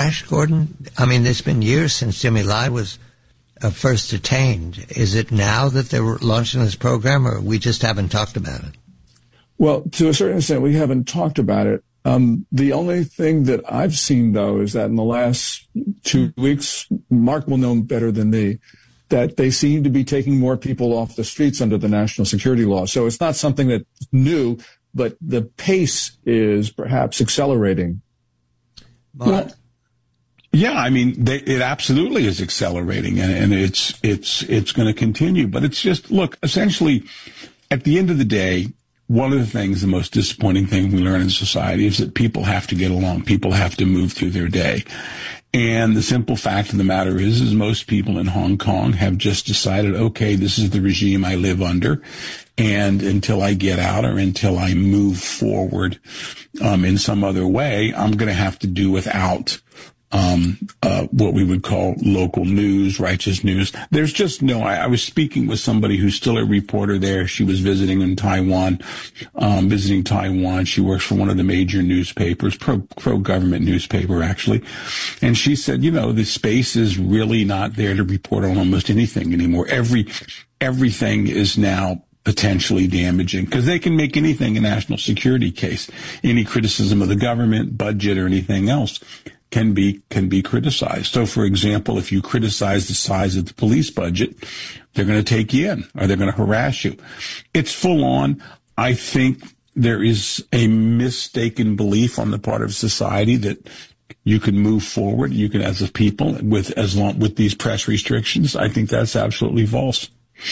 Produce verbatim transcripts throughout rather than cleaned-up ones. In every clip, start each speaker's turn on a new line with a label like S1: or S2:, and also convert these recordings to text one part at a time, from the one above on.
S1: crash, Gordon? I mean, it's been years since Jimmy Lai was uh, first detained. Is it now that they're launching this program, or we just haven't talked about it?
S2: Well, to a certain extent, we haven't talked about it. Um, the only thing that I've seen, though, is that in the last two weeks, Mark will know better than me, that they seem to be taking more people off the streets under the national security law. So it's not something that's new, but the pace is perhaps accelerating.
S3: Well, yeah, I mean, they, it absolutely is accelerating, and, and it's it's it's going to continue. But it's just, look, essentially, at the end of the day, one of the things, the most disappointing thing we learn in society is that people have to get along. People have to move through their day. And the simple fact of the matter is, is most people in Hong Kong have just decided, okay, this is the regime I live under. And until I get out or until I move forward um, in some other way, I'm going to have to do without um, uh, what we would call local news, righteous news. There's just no, I, I was speaking with somebody who's still a reporter there. She was visiting in Taiwan, um, visiting Taiwan. She works for one of the major newspapers, pro, pro-government newspaper, actually. And she said, you know, the space is really not there to report on almost anything anymore. Every, everything is now potentially damaging, because they can make anything a national security case. Any criticism of the government, budget, or anything else can be can be criticized. So, for example, if you criticize the size of the police budget, they're going to take you in, or they're going to harass you. It's full on. I think there is a mistaken belief on the part of society that you can move forward, you can, as a people, with as long with these press restrictions. I think that's absolutely false.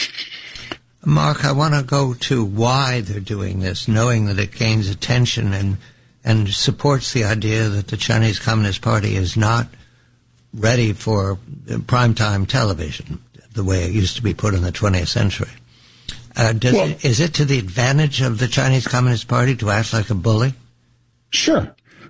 S1: Mark, I want to go to why they're doing this, knowing that it gains attention and and supports the idea that the Chinese Communist Party is not ready for primetime television, the way it used to be put in the twentieth century. Uh, does well, it, is it to the advantage of the Chinese Communist Party to act like a bully?
S3: Sure.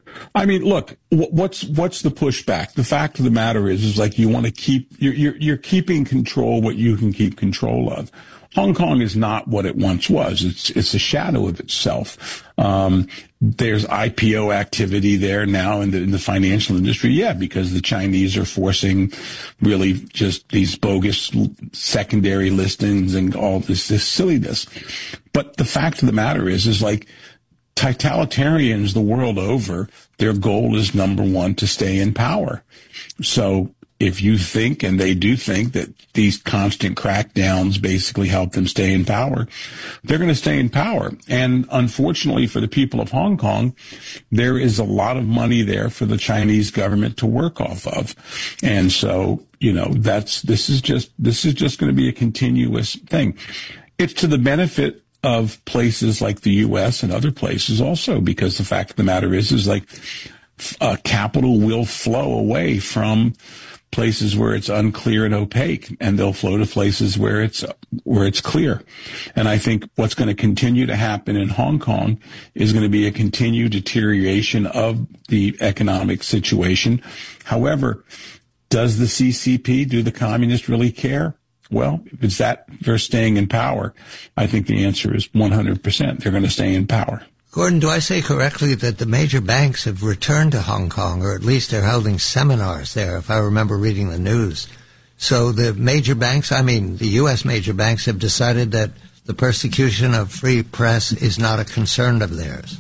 S3: I mean, look, what's what's the pushback? The fact of the matter is, is like you want to keep you're you're, you're keeping control what you can keep control of. Hong Kong is not what it once was. It's it's a shadow of itself. Um, there's I P O activity there now in the in the financial industry, yeah, because the Chinese are forcing really just these bogus secondary listings and all this this silliness. But the fact of the matter is, is like totalitarians the world over, their goal is, number one, to stay in power. So if you think, and they do think, that these constant crackdowns basically help them stay in power, they're going to stay in power. And unfortunately for the people of Hong Kong, there is a lot of money there for the Chinese government to work off of. And so, you know, that's, this is just, this is just going to be a continuous thing. It's to the benefit of places like the U S and other places also, because the fact of the matter is, is like, uh, capital will flow away from places where it's unclear and opaque, and they'll flow to places where it's where it's clear. And I think what's going to continue to happen in Hong Kong is going to be a continued deterioration of the economic situation. However, does the C C P, do the communists really care? Well, if it's that they're staying in power, I think the answer is one hundred percent. They're going to stay in power.
S1: Gordon, do I say correctly that the major banks have returned to Hong Kong, or at least they're holding seminars there, if I remember reading the news? So the major banks, I mean, the U S major banks have decided that the persecution of free press is not a concern of theirs.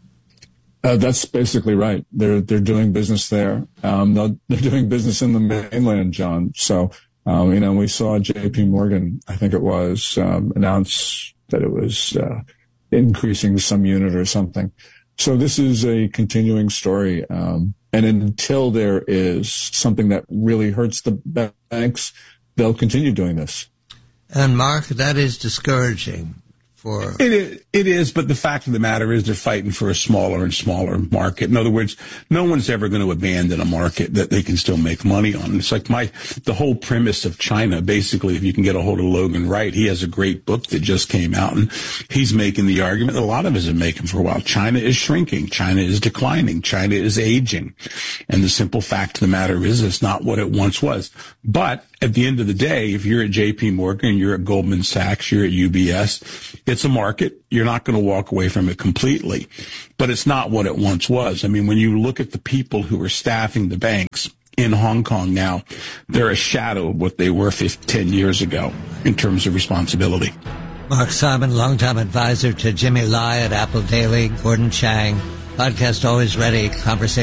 S2: Uh, that's basically right. They're they're doing business there. Um, they're doing business in the mainland, John. So, um, you know, we saw J P Morgan, I think it was, um, announce that it was uh, increasing some unit or something. So this is a continuing story. Um, and until there is something that really hurts the banks, they'll continue doing this.
S1: And Mark, that is discouraging. For
S3: it is, it is, but the fact of the matter is they're fighting for a smaller and smaller market. In other words, no one's ever going to abandon a market that they can still make money on. It's like my, the whole premise of China, basically, if you can get a hold of Logan Wright, he has a great book that just came out, and he's making the argument that a lot of us have been making for a while. China is shrinking. China is declining. China is aging. And the simple fact of the matter is it's not what it once was. But at the end of the day, if you're at J P Morgan, you're at Goldman Sachs, you're at U B S, it's a market. You're not going to walk away from it completely, but it's not what it once was. I mean, when you look at the people who are staffing the banks in Hong Kong now, they're a shadow of what they were fifteen years ago in terms of responsibility.
S1: Mark Simon, longtime advisor to Jimmy Lai at Apple Daily, Gordon Chang, podcast always ready, conversation.